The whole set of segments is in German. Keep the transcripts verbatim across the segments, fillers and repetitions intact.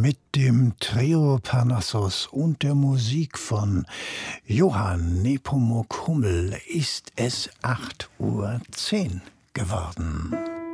mit dem Trio Parnassus und der Musik von Johann Nepomuk Hummel ist es acht Uhr zehn geworden.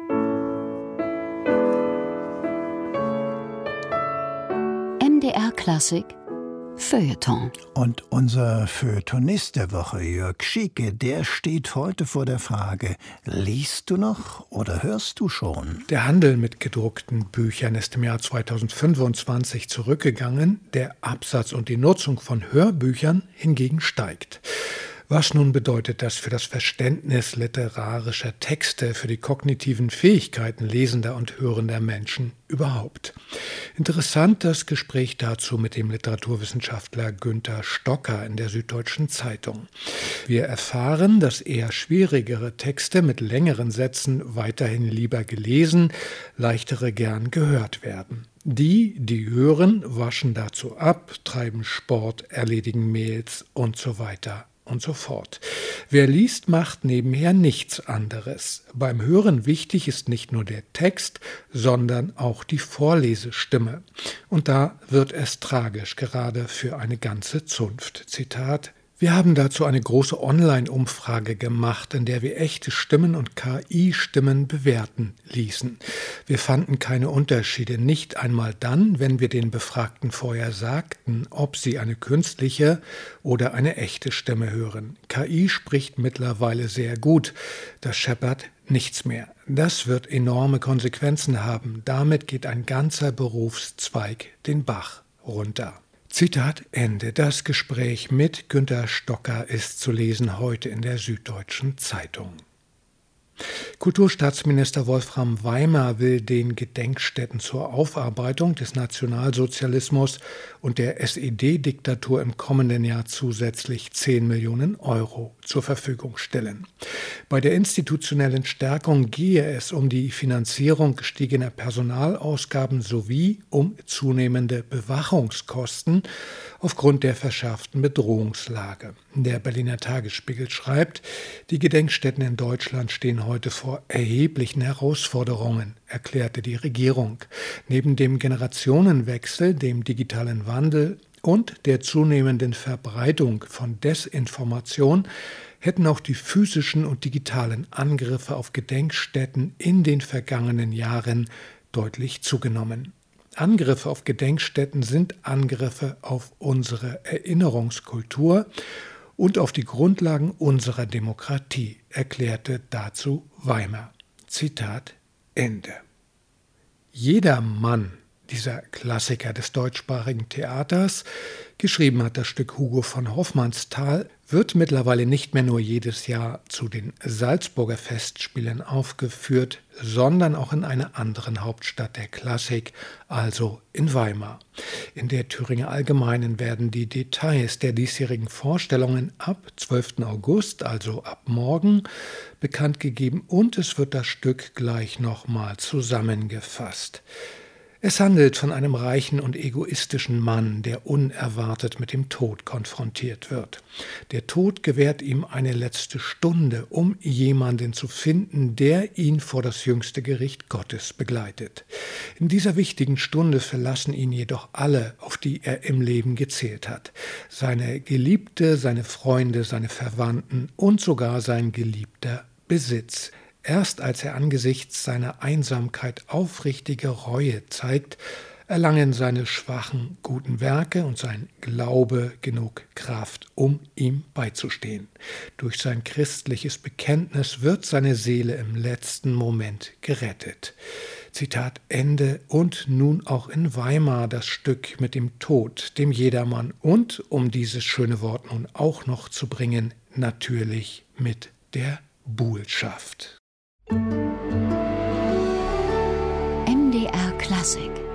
M D R Klassik Feuilleton. Und unser Feuilletonist der Woche, Jörg Schieke, der steht heute vor der Frage: Liest du noch oder hörst du schon? Der Handel mit gedruckten Büchern ist im Jahr zweitausendfünfundzwanzig zurückgegangen, der Absatz und die Nutzung von Hörbüchern hingegen steigt. Was nun bedeutet das für das Verständnis literarischer Texte, für die kognitiven Fähigkeiten lesender und hörender Menschen überhaupt? Interessant das Gespräch dazu mit dem Literaturwissenschaftler Günter Stocker in der Süddeutschen Zeitung. Wir erfahren, dass eher schwierigere Texte mit längeren Sätzen weiterhin lieber gelesen, leichtere gern gehört werden. Die, die hören, waschen dazu ab, treiben Sport, erledigen Mails und so weiter und so fort. Wer liest, macht nebenher nichts anderes. Beim Hören wichtig ist nicht nur der Text, sondern auch die Vorlesestimme. Und da wird es tragisch, gerade für eine ganze Zunft. Zitat: Wir haben dazu eine große Online-Umfrage gemacht, in der wir echte Stimmen und K I-Stimmen bewerten ließen. Wir fanden keine Unterschiede, nicht einmal dann, wenn wir den Befragten vorher sagten, ob sie eine künstliche oder eine echte Stimme hören. K I spricht mittlerweile sehr gut, das scheppert nichts mehr. Das wird enorme Konsequenzen haben. Damit geht ein ganzer Berufszweig den Bach runter. Zitat Ende. Das Gespräch mit Günter Stocker ist zu lesen heute in der Süddeutschen Zeitung. Kulturstaatsminister Wolfram Weimer will den Gedenkstätten zur Aufarbeitung des Nationalsozialismus und der S E D-Diktatur im kommenden Jahr zusätzlich zehn Millionen Euro zur Verfügung stellen. Bei der institutionellen Stärkung gehe es um die Finanzierung gestiegener Personalausgaben sowie um zunehmende Bewachungskosten aufgrund der verschärften Bedrohungslage. Der Berliner Tagesspiegel schreibt, die Gedenkstätten in Deutschland stehen heute vor erheblichen Herausforderungen, erklärte die Regierung. Neben dem Generationenwechsel, dem digitalen Wandel und der zunehmenden Verbreitung von Desinformation hätten auch die physischen und digitalen Angriffe auf Gedenkstätten in den vergangenen Jahren deutlich zugenommen. Angriffe auf Gedenkstätten sind Angriffe auf unsere Erinnerungskultur und auf die Grundlagen unserer Demokratie, erklärte dazu Weimer. Zitat Ende. Jeder Mann, dieser Klassiker des deutschsprachigen Theaters, geschrieben hat das Stück Hugo von Hofmannsthal, wird mittlerweile nicht mehr nur jedes Jahr zu den Salzburger Festspielen aufgeführt, sondern auch in einer anderen Hauptstadt der Klassik, also in Weimar. In der Thüringer Allgemeinen werden die Details der diesjährigen Vorstellungen ab zwölften August, also ab morgen, bekannt gegeben und es wird das Stück gleich nochmal zusammengefasst. Es handelt von einem reichen und egoistischen Mann, der unerwartet mit dem Tod konfrontiert wird. Der Tod gewährt ihm eine letzte Stunde, um jemanden zu finden, der ihn vor das jüngste Gericht Gottes begleitet. In dieser wichtigen Stunde verlassen ihn jedoch alle, auf die er im Leben gezählt hat. Seine Geliebte, seine Freunde, seine Verwandten und sogar sein geliebter Besitz. Erst als er angesichts seiner Einsamkeit aufrichtige Reue zeigt, erlangen seine schwachen, guten Werke und sein Glaube genug Kraft, um ihm beizustehen. Durch sein christliches Bekenntnis wird seine Seele im letzten Moment gerettet. Zitat Ende. Und nun auch in Weimar das Stück mit dem Tod, dem Jedermann und, um dieses schöne Wort nun auch noch zu bringen, natürlich mit der Buhlschaft. M D R Klassik